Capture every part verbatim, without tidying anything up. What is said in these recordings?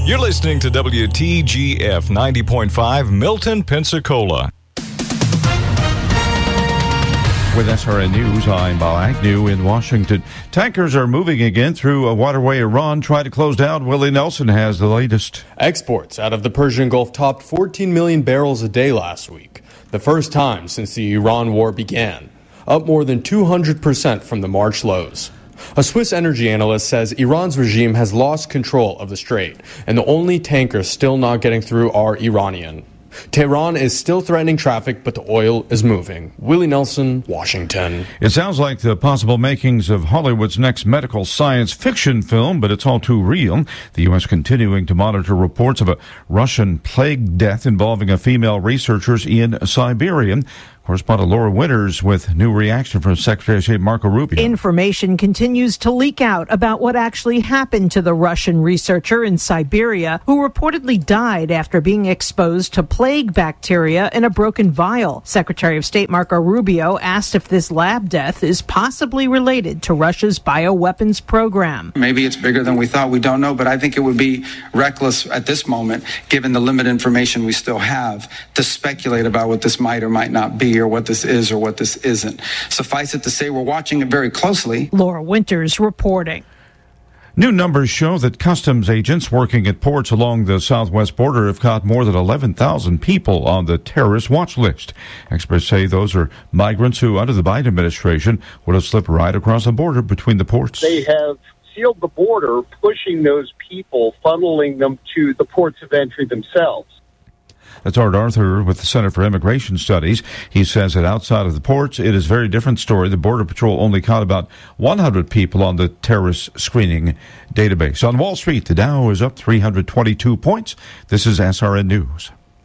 You're listening to W T G F ninety point five, Milton, Pensacola. With S R N News, I'm Bob Agnew in Washington. Tankers are moving again through a waterway Iran tried to close down. Willie Nelson has the latest. Exports out of the Persian Gulf topped fourteen million barrels a day last week, the first time since the Iran war began, up more than two hundred percent from the March lows. A Swiss energy analyst says Iran's regime has lost control of the strait, and the only tankers still not getting through are Iranian. Tehran is still threatening traffic, but the oil is moving. Willie Nelson, Washington. It sounds like the possible makings of Hollywood's next medical science fiction film, but it's all too real. The U S continuing to monitor reports of a Russian plague death involving a female researcher in Siberia. Correspondent Laura Winters with new reaction from Secretary of State Marco Rubio. Information continues to leak out about what actually happened to the Russian researcher in Siberia who reportedly died after being exposed to plague bacteria in a broken vial. Secretary of State Marco Rubio asked if this lab death is possibly related to Russia's bioweapons program. Maybe it's bigger than we thought. We don't know, but I think it would be reckless at this moment, given the limited information we still have, to speculate about what this might or might not be, or what this is or what this isn't. Suffice it to say, we're watching it very closely. Laura Winters reporting. New numbers show that customs agents working at ports along the southwest border have caught more than eleven thousand people on the terrorist watch list. Experts say those are migrants who, under the Biden administration, would have slipped right across the border between the ports. They have sealed the border, pushing those people, funneling them to the ports of entry themselves. That's Art Arthur with the Center for Immigration Studies. He says that outside of the ports, it is a very different story. The Border Patrol only caught about one hundred people on the terrorist screening database. On Wall Street, the Dow is up three hundred twenty-two points. This is S R N News.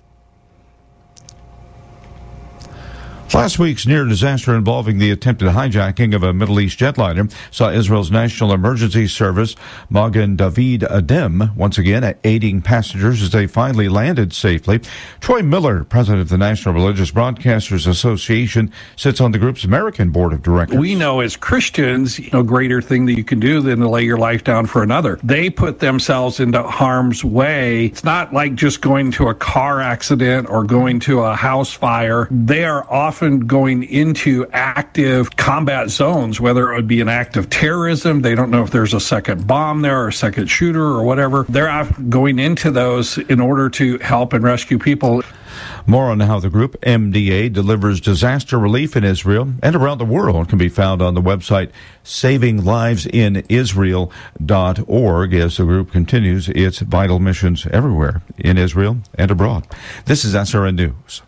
Last week's near disaster involving the attempted hijacking of a Middle East jetliner saw Israel's National Emergency Service, Magen David Adem, once again aiding passengers as they finally landed safely. Troy Miller, president of the National Religious Broadcasters Association, sits on the group's American board of directors. We know as Christians, no greater thing that you can do than to lay your life down for another. They put themselves into harm's way. It's not like just going to a car accident or going to a house fire. They are often going into active combat zones, whether it would be an act of terrorism. They don't know if there's a second bomb there or a second shooter or whatever. They're going into those in order to help and rescue people. More on how the group M D A delivers disaster relief in Israel and around the world can be found on the website saving lives in israel dot org as the group continues its vital missions everywhere in Israel and abroad. This is S R N News.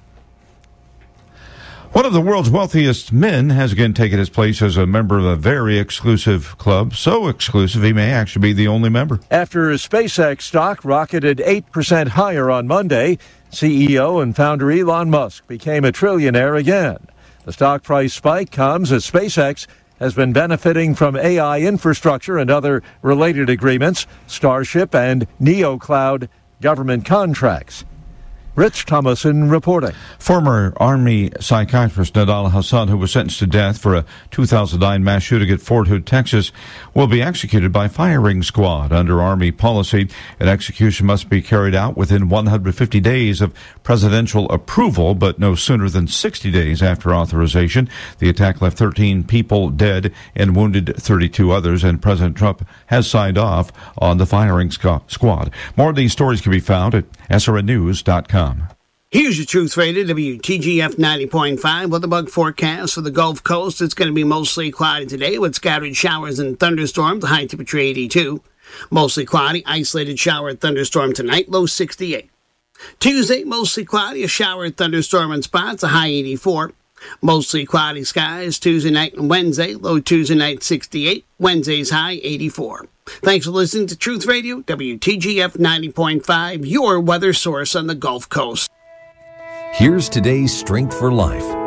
One of the world's wealthiest men has again taken his place as a member of a very exclusive club. So exclusive, he may actually be the only member. After SpaceX stock rocketed eight percent higher on Monday, C E O and founder Elon Musk became a trillionaire again. The stock price spike comes as SpaceX has been benefiting from A I infrastructure and other related agreements, Starship and NeoCloud government contracts. Rich Thomason reporting. Former Army psychiatrist Nadal Hassan, who was sentenced to death for a two thousand nine mass shooting at Fort Hood, Texas, will be executed by firing squad. Under Army policy, an execution must be carried out within one hundred fifty days of presidential approval, but no sooner than sixty days after authorization. The attack left thirteen people dead and wounded thirty-two others, and President Trump has signed off on the firing squad. More of these stories can be found at S R N news dot com. Here's your Truth Radio, W T G F ninety point five. Weather bug forecast for the Gulf Coast. It's going to be mostly cloudy today with scattered showers and thunderstorms. High temperature eighty-two. Mostly cloudy, isolated shower and thunderstorm tonight. Low sixty-eight. Tuesday, mostly cloudy, a shower and thunderstorm in spots. A high eighty-four. Mostly cloudy skies Tuesday night and Wednesday. Low Tuesday night sixty-eight. Wednesday's high eighty-four. Thanks for listening to Truth Radio, W T G F ninety point five, your weather source on the Gulf Coast. Here's today's Strength for Life.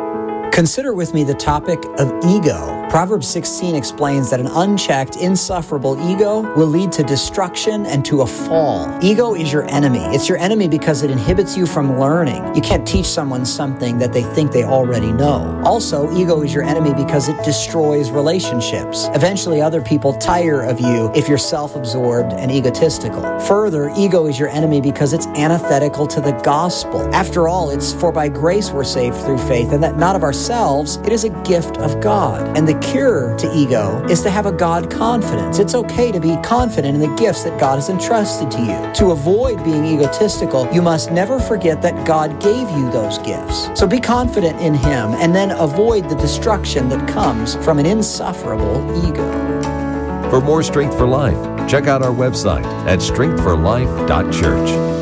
Consider with me the topic of ego. Proverbs sixteen explains that an unchecked, insufferable ego will lead to destruction and to a fall. Ego is your enemy. It's your enemy because it inhibits you from learning. You can't teach someone something that they think they already know. Also, ego is your enemy because it destroys relationships. Eventually, other people tire of you if you're self-absorbed and egotistical. Further, ego is your enemy because it's antithetical to the gospel. After all, it's for by grace we're saved through faith, and that not of ourselves, it is a gift of God. And the cure to ego is to have a God confidence. It's okay to be confident in the gifts that God has entrusted to you. To avoid being egotistical, you must never forget that God gave you those gifts. So be confident in Him and then avoid the destruction that comes from an insufferable ego. For more Strength for Life, check out our website at strength for life dot church.